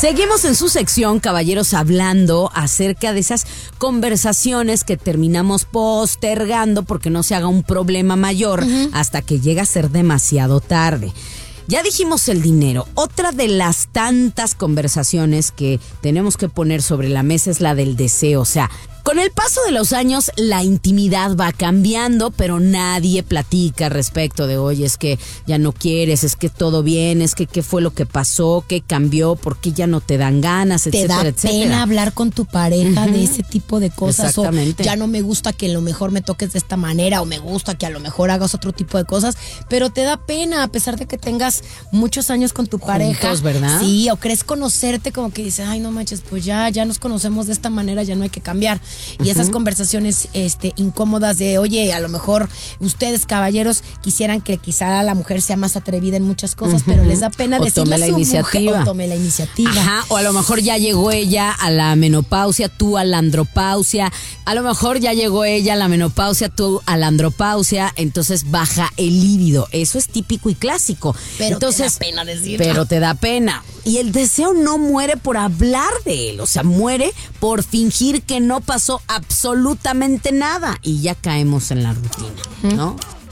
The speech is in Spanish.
Seguimos en su sección, caballeros, hablando acerca de esas conversaciones que terminamos postergando porque no se haga un problema mayor hasta que llega a ser demasiado tarde. Ya dijimos el dinero. Otra de las tantas conversaciones que tenemos que poner sobre la mesa es la del deseo. O sea, con el paso de los años la intimidad va cambiando, pero nadie platica respecto de, oye, es que ya no quieres, es que todo bien, es que qué fue lo que pasó, qué cambió, por qué ya no te dan ganas, etcétera, etcétera. ¿Te da pena hablar con tu pareja de ese tipo de cosas? Exactamente. O ya no me gusta que a lo mejor me toques de esta manera, o me gusta que a lo mejor hagas otro tipo de cosas, pero te da pena a pesar de que tengas muchos años con tu pareja. Juntos, ¿verdad? Sí, o crees conocerte como que dices, ay, no manches, pues ya nos conocemos de esta manera, ya no hay que cambiar. Y esas conversaciones incómodas de, oye, a lo mejor ustedes, caballeros, quisieran que quizá la mujer sea más atrevida en muchas cosas, pero les da pena decirle a su mujer, o tome la iniciativa. Ajá, o a lo mejor ya llegó ella a la menopausia, tú a la andropausia. A lo mejor ya llegó ella a la menopausia, tú a la andropausia, entonces baja el líbido. Eso es típico y clásico. Pero entonces, te da pena decirlo. Pero te da pena. Y el deseo no muere por hablar de él, o sea, muere por fingir que no pasó absolutamente nada y ya caemos en la rutina, ¿no?